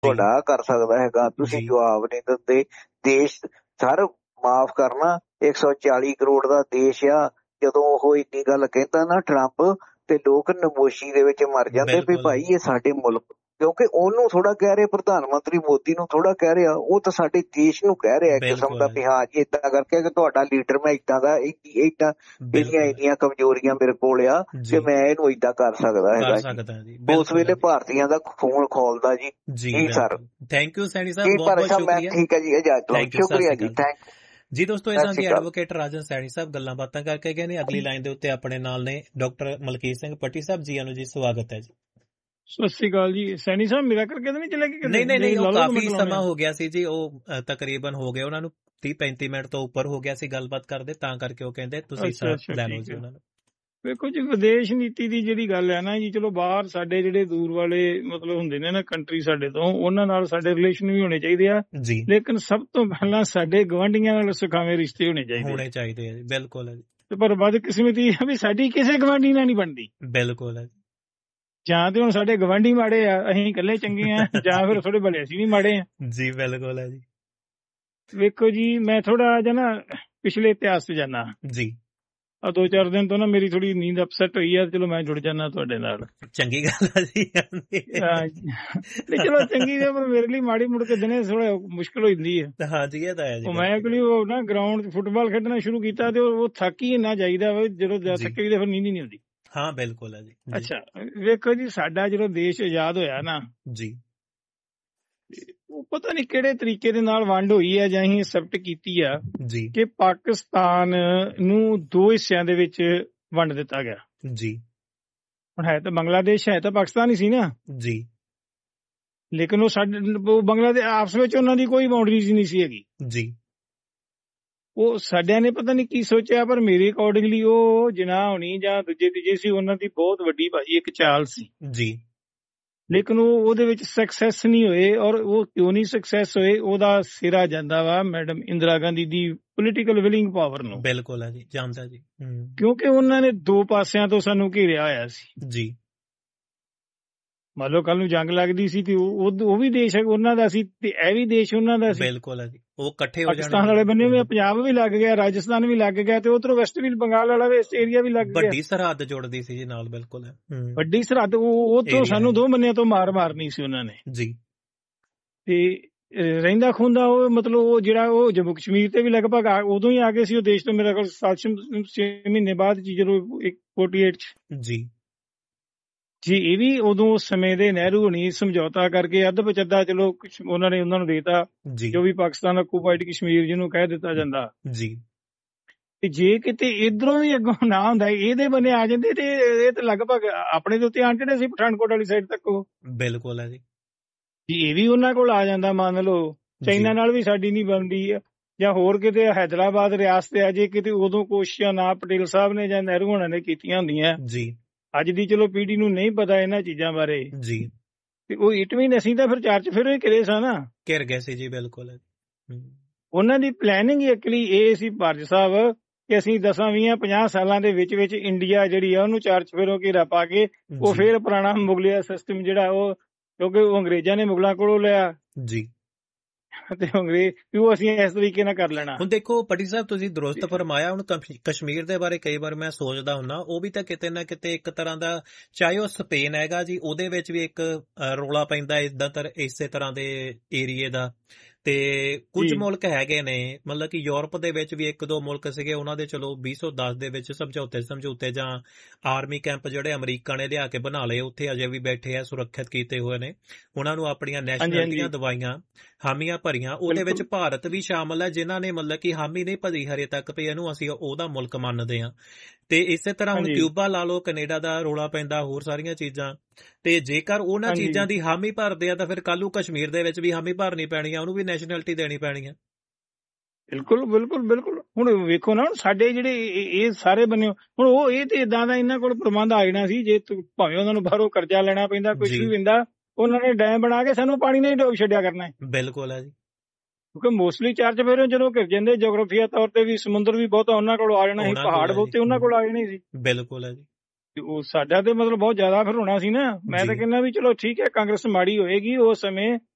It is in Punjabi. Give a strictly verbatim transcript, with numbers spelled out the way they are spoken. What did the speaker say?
ਤੁਹਾਡਾ ਕਰ ਸਕਦਾ ਹੈਗਾ, ਤੁਸੀਂ ਜਵਾਬ ਨਹੀਂ ਦਿੰਦੇ। ਦੇਸ਼ ਸਰ ਮਾਫ ਕਰਨਾ, ਇੱਕ ਸੌ ਚਾਲੀ ਕਰੋੜ ਦਾ ਦੇਸ਼ ਆ, ਜਦੋਂ ਉਹ ਇੰਨੀ ਗੱਲ ਕਹਿੰਦਾ ਨਾ ਟਰੰਪ, ਤੇ ਲੋਕ ਨਮੋਸ਼ੀ ਦੇ ਵਿੱਚ ਮਰ ਜਾਂਦੇ ਵੀ ਭਾਈ ਇਹ ਸਾਡੇ ਮੁਲਕ, ਕਿਉਂਕਿ ਉਹਨੂੰ ਥੋੜਾ ਕਹਿ ਰਿਹਾ, ਪ੍ਰਧਾਨ ਮੰਤਰੀ ਮੋਦੀ ਨੂੰ ਥੋੜਾ ਕਹਿ ਰਿਹਾ, ਉਹ ਤਾਂ ਸਾਡੇ ਦੇਸ਼ ਨੂੰ ਕਹਿ ਰਿਹਾ ਇੱਕ ਕਿਸਮ ਦਾ ਵੀ ਹਾਂ ਜੀ ਏਦਾਂ ਕਰਕੇ ਕਿ ਤੁਹਾਡਾ ਲੀਡਰ ਮੈਂ ਏਦਾਂ ਦਾ ਏਦਾਂ ਇਹਦੀਆਂ ਇੰਨੀਆਂ ਕਮਜ਼ੋਰੀਆਂ ਮੇਰੇ ਕੋਲ ਆ ਕਿ ਮੈਂ ਇਹਨੂੰ ਏਦਾਂ ਕਰ ਸਕਦਾ ਹੈਗਾ। ਉਸ ਵੇਲੇ ਭਾਰਤੀਆਂ ਦਾ ਖੂਨ ਖੋਲਦਾ ਜੀ। ਜੀ ਸਰ, ਥੈਂਕ ਯੂ ਸੈਣੀ ਸਾਹਿਬ, ਬਹੁਤ ਬਹੁਤ ਸ਼ੁਕਰੀਆ। ਠੀਕ ਹੈ ਜੀ, ਇਜਾਜ਼ਤ ਲਓ, ਸ਼ੁਕਰੀਆ ਜੀ, ਥੈਂਕ ਯੂ ਜੀ। ਦੋਸਤੋ, ਇਸ ਦੀ ਐਡਵੋਕੇਟ ਰਾਜਨ ਸੈਣੀ ਸਾਹਿਬ ਗੱਲਾਂ ਬਾਤਾਂ ਕਰਕੇ ਗਏ ਨੇ। ਅਗਲੀ ਲਾਈਨ ਦੇ ਉੱਤੇ ਆਪਣੇ ਨਾਲ ਨੇ ਡਾਕਟਰ ਮਲਕੀਤ ਸਿੰਘ ਪੱਟੀ ਸਾਹਿਬ। ਜੀ ਆਨੂੰ ਜੀ, ਸਵਾਗਤ ਹੈ ਜੀ। ਸਤਿ ਸ਼੍ਰੀ ਅਕਾਲ ਜੀ। ਸੈਣੀ ਸਾਹਿਬ ਮੇਰਾ ਕਰਕੇ ਤਾਂ ਨਹੀਂ ਚਲੇ ਗਏ? ਨਹੀਂ ਨਹੀਂ ਨਹੀਂ, ਉਹ ਕਾਫੀ ਸਮਾਂ ਹੋ ਗਿਆ ਸੀ ਜੀ, ਉਹ ਤਕਰੀਬਨ ਹੋ ਗਿਆ ਉਹਨਾਂ ਨੂੰ ਤੀਹ ਪੈਂਤੀ ਮਿੰਟ ਤੋਂ ਉੱਪਰ ਹੋ ਗਿਆ ਸੀ ਗੱਲਬਾਤ ਕਰਦੇ, ਤਾਂ ਕਰਕੇ ਉਹ ਕਹਿੰਦੇ ਤੁਸੀਂ ਲੈ ਲਓ ਜੀ ਉਹਨਾਂ ਨੂੰ। ਵੇਖੋ ਜੀ, ਵਿਦੇਸ਼ ਨੀਤੀ ਦੀ ਜਿਹੜੀ ਗੱਲ ਹੈ ਨਾ ਜੀ, ਚਲੋ ਬਾਹਰ ਸਾਡੇ ਜਿਹੜੇ ਦੂਰ ਵਾਲੇ ਮਤਲਬ ਹੁੰਦੇ ਨੇ ਨਾ ਕੰਟਰੀ ਸਾਡੇ ਤੋਂ, ਉਹਨਾਂ ਨਾਲ ਸਾਡੇ ਰਿਲੇਸ਼ਨ ਵੀ ਹੋਣੇ ਚਾਹੀਦੇ ਆ ਜੀ, ਲੇਕਿਨ ਸਭ ਤੋਂ ਪਹਿਲਾਂ ਸਾਡੇ ਗਵਾਂਢੀਆਂ ਨਾਲ ਸੁਖਾਵੇਂ ਰਿਸ਼ਤੇ ਹੋਣੇ ਚਾਹੀਦੇ ਹੋਣੇ ਚਾਹੀਦੇ ਆ ਜੀ। ਬਿਲਕੁਲ ਹੈ ਜੀ। ਪਰ ਬਦਕਿਸਮਤੀ ਹੈ ਵੀ ਸਾਡੀ ਕਿਸੇ ਗਵਾਂਢੀ ਨਾਲ ਨਹੀਂ ਬਣਦੀ। ਬਿਲਕੁਲ ਹੈ ਜੀ। ਜਾਂ ਤੇ ਹੁਣ ਸਾਡੇ ਗਵਾਂਢੀ ਮਾੜੇ ਆ, ਅਸੀਂ ਇਕੱਲੇ ਚੰਗੇ ਆ, ਜਾਂ ਫਿਰ ਥੋੜੇ ਭਲੇ ਅਸੀਂ ਵੀ ਮਾੜੇ ਆ ਜੀ। ਬਿਲਕੁਲ ਹੈ ਜੀ। ਵੇਖੋ ਜੀ, ਮੈਂ ਥੋੜਾ ਜਿਹਾ ਨਾ ਪਿਛਲੇ ਇਤਿਹਾਸ ਤੇ ਜਾਣਾ ਜੀ। ਆ ਦੋ ਚਾਰ ਦਿਨ ਤੋਂ ਨਾ ਮੇਰੀ ਥੋੜੀ ਨੀਂਦ ਅਪਸੈਟ ਹੋਈ ਆ, ਚਲੋ ਮੈਂ ਜੁੜ ਜਾਣਾ ਤੁਹਾਡੇ ਨਾਲ। ਚੰਗੀ ਗੱਲ ਆ ਜੀ। ਨਹੀਂ ਚਲੋ ਚੰਗੀ ਹੈ, ਪਰ ਮੇਰੇ ਲਈ ਮਾੜੀ ਮੁੜ ਕੇ ਦਿਨੇ ਥੋੜਾ ਮੁਸ਼ਕਿਲ ਹੋ ਜਾਂਦੀ ਹੈ। ਹਾਂਜੀ, ਇਹ ਤਾਂ ਹੈ ਜੀ। ਮੈਂ ਐਕਚੁਅਲੀ ਉਹ ਨਾ ਗਰਾਊਂਡ ਫੁੱਟਬਾਲ ਖੇਡਣਾ ਸ਼ੁਰੂ ਕੀਤਾ ਤੇ ਉਹ ਥੱਕ ਹੀ ਇੰਨਾ ਜਾਈਦਾ ਵਾ, ਜਦੋਂ ਥੱਕੇ ਫਿਰ ਨੀਂਦ ਹੀ ਨਹੀਂ ਆਉਂਦੀ। ਹਾਂ ਬਿਲਕੁਲ ਹੈ ਜੀ। ਅੱਛਾ ਵੇਖੋ ਜੀ, ਸਾਡਾ ਜਦੋਂ ਦੇਸ਼ ਆਜ਼ਾਦ ਹੋਇਆ ਨਾ ਜੀ, ਉਹ ਪਤਾ ਨਹੀਂ ਕਿਹੜੇ ਤਰੀਕੇ ਦੇ ਨਾਲ ਵੰਡ ਹੋਈ ਹੈ ਜਾਂ ਅਸੀਂ ਐਕਸੈਪਟ ਕੀਤੀ ਆ ਜੀ ਕਿ ਪਾਕਿਸਤਾਨ ਨੂੰ ਦੋ ਹਿੱਸਿਆਂ ਦੇ ਵਿੱਚ ਵੰਡ ਦਿੱਤਾ ਗਿਆ ਜੀ। ਹੁਣ ਹੈ ਤਾਂ ਬੰਗਲਾਦੇਸ਼, ਹੈ ਤਾਂ ਪਾਕਿਸਤਾਨ ਹੀ ਸੀ ਨਾ ਜੀ, ਲੇਕਿਨ ਉਹ ਸਾਡੇ ਬੰਗਲਾਦੇਸ਼ ਆਪਸ ਵਿੱਚ ਉਹਨਾਂ ਦੀ ਕੋਈ ਬਾਉਂਡਰੀਜ਼ ਨਹੀਂ ਸੀ ਹੈਗੀ ਜੀ। ਉਹ ਸਾਡਿਆਂ ਨੇ ਪਤਾ ਨਹੀਂ ਕੀ ਸੋਚਿਆ, ਪਰ ਮੇਰੇ ਅਕੋਰਡਿੰਗਲੀ ਉਹ ਜਿਨਾਹ ਹੋਣੀ ਜਾਂ ਦੂਜੇ ਤੀਜੇ ਸੀ, ਉਹਨਾਂ ਦੀ ਬਹੁਤ ਵੱਡੀ ਭਾਜੀ ਇੱਕ ਚਾਲ ਸੀ ਜੀ, ਲੇਕਿਨ ਉਹ ਉਹਦੇ ਵਿੱਚ ਸਕਸੈਸ ਨਹੀਂ ਹੋਏ। ਔਰ ਉਹ ਕਿਉਂ ਨਹੀਂ ਸਕਸੈਸ ਹੋਏ, ਉਹਦਾ ਸਿਰਾ ਜਾਂਦਾ ਵਾ ਮੈਡਮ ਇੰਦਰਾ ਗਾਂਧੀ ਦੀ ਪੋਲੀਟੀਕਲ ਵਿਲਿੰਗ ਪਾਵਰ ਨੂੰ। ਬਿਲਕੁਲ ਹੈ ਜੀ, ਜਾਂਦਾ ਜੀ। ਕਿਉਂਕਿ ਉਹਨਾਂ ਨੇ ਦੋ ਪਾਸਿਆਂ ਤੋਂ ਸਾਨੂੰ ਘੇਰਿਆ ਹੋਇਆ ਸੀ ਜੀ। ਮੰਨ ਲਓ ਕੱਲ ਨੂੰ ਜੰਗ ਲੱਗਦੀ ਸੀ ਤੇ ਉਹ ਉਹ ਵੀ ਦੇਸ਼ ਉਹਨਾਂ ਦਾ ਸੀ ਤੇ ਇਹ ਵੀ ਦੇਸ਼ ਉਹਨਾਂ ਦਾ ਸੀ। ਬਿਲਕੁਲ ਹੈ ਜੀ, ਉਹ ਇਕੱਠੇ ਹੋ ਜਾਣਗੇ। ਪਾਕਿਸਤਾਨ ਵਾਲੇ ਬੰਨੇ ਵੀ ਪੰਜਾਬ ਵੀ ਲੱਗ ਗਿਆ, ਰਾਜਸਥਾਨ ਵੀ ਲੱਗ ਗਿਆ, ਤੇ ਉਧਰੋਂ ਵੈਸਟ ਵੀ ਬੰਗਾਲ ਵਾਲਾ ਵੇਸਟ ਏਰੀਆ ਵੀ ਲੱਗ ਗਿਆ। ਵੱਡੀ ਸਰਹੱਦ ਜੁੜਦੀ ਸੀ ਜੀ ਨਾਲ। ਬਿਲਕੁਲ ਹੈ, ਵੱਡੀ ਸਰਹੱਦ। ਉਹ ਉੱਥੋਂ ਸਾਨੂੰ ਦੋ ਬੰਨਿਆਂ ਤੋਂ ਮਾਰ ਮਾਰਨੀ ਸੀ ਉਹਨਾਂ ਨੇ ਜੀ। ਤੇ ਰਹਿੰਦਾ ਖੁੰਦਾ ਉਹ ਮਤਲਬ ਉਹ ਜਿਹੜਾ ਉਹ ਜੰਮੂ ਕਸ਼ਮੀਰ ਤੇ ਵੀ ਲਗਭਗ ਉਦੋਂ ਹੀ ਆ ਗਏ ਸੀ ਉਹ ਦੇਸ਼ ਤੋਂ। ਮੇਰੇ ਕੋਲ ਸੱਤ ਛੇ ਮਹੀਨੇ ਬਾਅਦ ਜੀ, ਜਦੋਂ ਫੋਰਟੀ ਏਟ ਚ ਜੀ ਜੀ। ਇਹ ਵੀ ਉਦੋਂ ਉਸ ਸਮੇਂ ਦੇ ਨਹਿਰੂ ਹੋਣੀ ਸਮਝੌਤਾ ਕਰਕੇ ਅੱਧ ਪਚੱਧਾ ਚਲੋ ਉਹਨਾਂ ਨੇ ਉਹਨਾਂ ਨੂੰ ਦੇਤਾ, ਜੋ ਵੀ ਪਾਕਿਸਤਾਨ ਆਕੂਪਾਈਡ ਕਸ਼ਮੀਰ ਜਿਹਨੂੰ ਕਹਿ ਦਿੱਤਾ ਜਾਂਦਾ ਜੀ। ਤੇ ਜੇ ਕਿਤੇ ਇਧਰੋਂ ਵੀ ਅੱਗੋਂ ਨਾ ਹੁੰਦਾ, ਇਹਦੇ ਬੰਨੇ ਆ ਜਾਂਦੇ ਤੇ ਇਹ ਤਾਂ ਲਗਭਗ ਆਪਣੇ ਦੇ ਉੱਤੇ ਆਂਟੜੇ ਸੀ ਪਠਾਨਕੋਟ ਵਾਲੀ ਸਾਈਡ ਤੱਕ। ਉਹ ਬਿਲਕੁਲ ਹੈ ਜੀ। ਇਹ ਵੀ ਉਹਨਾਂ ਕੋਲ ਆ ਜਾਂਦਾ। ਮੰਨ ਲਓ ਚਾਈਨਾ ਨਾਲ ਵੀ ਸਾਡੀ ਨਹੀਂ ਬਣਦੀ ਆ, ਜਾਂ ਹੋਰ ਕਿਤੇ ਹੈਦਰਾਬਾਦ ਰਿਆਸਤ ਆ ਜੇ ਕਿਤੇ, ਉਦੋਂ ਕੋਸ਼ਿਸ਼ਾਂ ਨਾ ਪਟੇਲ ਸਾਹਿਬ ਨੇ ਜਾਂ ਨਹਿਰੂ ਹੋਣਾ ਨੇ ਕੀਤੀਆਂ ਹੁੰਦੀਆਂ ਜੀ। ਅੱਜ ਦੀ ਚਲੋ ਪੀੜ੍ਹੀ ਨੂੰ ਨਹੀਂ ਪਤਾ ਇਹਨਾਂ ਚੀਜ਼ਾਂ ਬਾਰੇ ਜੀ। ਤੇ ਉਹ ਇਟਵੀਨ ਅਸੀਂ ਤਾਂ ਫਿਰ ਚਾਰ ਚ ਫਿਰ ਘਿਰੇ ਸਾਂ ਨਾ, ਘਿਰ ਗਏ ਸੀ ਜੀ। ਬਿਲਕੁਲ। ਉਹਨਾਂ ਦੀ ਪਲੈਨਿੰਗ ਐਕਚੁਅਲੀ ਇਹ ਸੀ ਭਾਰਤ ਸਾਹਿਬ ਕਿ ਅਸੀਂ ਦਸਾਂ ਵੀਹਾਂ ਪੰਜਾਹ ਸਾਲਾਂ ਦੇ ਵਿੱਚ ਵਿੱਚ ਇੰਡੀਆ ਜਿਹੜੀ ਆ ਉਹਨੂੰ ਚਾਰ ਚਫੇਰੋਂ ਘੇਰਾ ਪਾ ਕੇ ਉਹ ਫਿਰ ਪੁਰਾਣਾ ਮੁਗਲਿਆ ਸਿਸਟਮ ਜਿਹੜਾ ਉਹ, ਕਿਉਂਕਿ ਉਹ ਅੰਗਰੇਜ਼ਾਂ ਨੇ ਮੁਗਲਾਂ ਕੋਲੋਂ ਲਿਆ ਜੀ, ਤੇ ਅੰਗਰੇਜ਼ ਵੀ ਉਹ ਅਸੀਂ ਇਸ ਤਰੀਕੇ ਨਾਲ ਕਰ ਲੈਣਾ। ਹੁਣ ਦੇਖੋ ਪੱਟੀ ਸਾਹਿਬ, ਤੁਸੀਂ ਦਰੁਸਤ ਫਰਮਾਇਆ। ਹੁਣ ਕਸ਼ਮੀਰ ਦੇ ਬਾਰੇ ਕਈ ਵਾਰ ਮੈਂ ਸੋਚਦਾ ਹੁੰਦਾ, ਉਹ ਵੀ ਤਾਂ ਕਿਤੇ ਨਾ ਕਿਤੇ ਇੱਕ ਤਰ੍ਹਾਂ ਦਾ, ਚਾਹੇ ਉਹ ਸਪੇਨ ਹੈਗਾ ਜੀ, ਉਹਦੇ ਵਿੱਚ ਵੀ ਇੱਕ ਰੌਲਾ ਪੈਂਦਾ ਇਦਾਂ ਤਰ ਇਸੇ ਤਰ੍ਹਾਂ ਦੇ ਏਰੀਏ ਦਾ। ਤੇ ਕੁਝ ਮੁਲਕ ਹੈਗੇ ਨੇ, ਮਤਲਬ ਕਿ ਯੂਰਪ ਦੇ ਵਿੱਚ ਵੀ ਇੱਕ ਦੋ ਮੁਲਕ ਸੀਗੇ, ਉਹਨਾਂ ਦੇ ਚਲੋ ਵੀਹ ਸੌ ਦਸ ਦੇ ਵਿੱਚ ਸਮਝੌਤੇ ਸਮਝੌਤੇ ਜਾਂ ਆਰਮੀ ਕੈਂਪ ਜਿਹੜੇ ਅਮਰੀਕਾ ਨੇ ਲਿਆ ਕੇ ਬਣਾ ਲਏ, ਉੱਥੇ ਅਜੇ ਵੀ ਬੈਠੇ ਆ, ਸੁਰੱਖਿਅਤ ਕੀਤੇ ਹੋਏ ਨੇ, ਉਹਨਾਂ ਨੂੰ ਆਪਣੀਆਂ ਨੈਸ਼ਨੈਲਿਟੀਆਂ ਦਵਾਈਆਂ, ਹਾਮੀਆਂ ਭਰੀਆਂ। ਉਹਦੇ ਵਿੱਚ ਭਾਰਤ ਵੀ ਸ਼ਾਮਲ ਹੈ, ਜਿਨ੍ਹਾਂ ਨੇ ਮਤਲਬ ਕਿ ਹਾਮੀ ਨਹੀਂ ਭਰੀ ਹਰੇ ਤੱਕ ਵੀ ਇਹਨੂੰ ਅਸੀਂ ਉਹਦਾ ਮੁਲਕ ਮੰਨਦੇ ਹਾਂ। ਤੇ ਇਸੇ ਤਰ੍ਹਾਂ ਹੁਣ ਕਿਊਬਾ ਲਾ ਲਓ, ਕੈਨੇਡਾ ਦਾ ਰੌਲਾ ਪੈਂਦਾ, ਹੋਰ ਸਾਰੀਆਂ ਚੀਜ਼ਾਂ। ਤੇ ਜੇਕਰ ਉਹਨਾਂ ਚੀਜ਼ਾਂ ਦੀ ਹਾਮੀ ਭਰਦੇ ਆ ਤਾਂ ਫਿਰ ਕੱਲ੍ਹ ਨੂੰ ਕਸ਼ਮੀਰ ਦੇ ਵਿੱਚ ਵੀ ਹਾਮੀ ਭਰਨੀ ਪੈਣੀ ਆ, ਉਹਨੂੰ ਵੀ ਨੈਸ਼ਨੈਲਿਟੀ ਦੇਣੀ ਪੈਣੀ ਆ। ਬਿਲਕੁਲ ਬਿਲਕੁਲ ਬਿਲਕੁਲ। ਹੁਣ ਵੇਖੋ ਨਾ, ਸਾਡੇ ਜਿਹੜੇ ਇਹ ਸਾਰੇ ਬੰਨੇ ਹੁਣ ਉਹ ਇਹ ਤੇ ਏਦਾਂ ਦਾ ਇਹਨਾਂ ਕੋਲ ਪ੍ਰਬੰਧ ਆ ਜਾਣਾ ਸੀ, ਜੇ ਭਾਵੇਂ ਉਹਨਾਂ ਨੂੰ ਬਾਹਰੋਂ ਕਰਜ਼ਾ ਲੈਣਾ ਪੈਂਦਾ, ਕੁਛ ਵੀ ਪੈਂਦਾ, ਉਹਨਾਂ ਨੇ ਡੈਮ ਬਣਾ ਕੇ ਸਾਨੂੰ ਪਾਣੀ ਨਹੀਂ ਡੋਬ ਛੱਡਿਆ ਕਰਨਾ ਹੈ। ਬਿਲਕੁਲ ਹੈ ਜੀ। ਕਿਉਂਕਿ ਮੋਸਟਲੀ ਚਾਰ ਚਫੇਰੇ ਜਦੋਂ ਘਿਰ ਜਾਂਦੇ, ਜੋਗਰਾਫੀਆ ਤੌਰ ਤੇ ਵੀ ਸਮੁੰਦਰ ਵੀ ਬਹੁਤਾ ਉਹਨਾਂ ਕੋਲ ਆ ਜਾਣਾ ਸੀ, ਪਹਾੜ ਬਹੁਤੇ ਉਹਨਾਂ ਕੋਲ ਆ ਜਾਣੇ ਸੀ। ਬਿਲਕੁਲ ਹੈ ਜੀ। ਉਹ ਸਾਡਾ ਤੇ ਮਤਲਬ ਬਹੁਤ ਜ਼ਿਆਦਾ ਫਿਰ ਹੋਣਾ ਸੀ ਨਾ। ਮੈਂ ਤਾਂ ਕਹਿੰਦਾ ਵੀ ਚਲੋ ਠੀਕ ਹੈ, ਕਾਂਗਰਸ ਮਾੜੀ ਹੋਏਗੀ, ਉਸ ਸਮੇਂ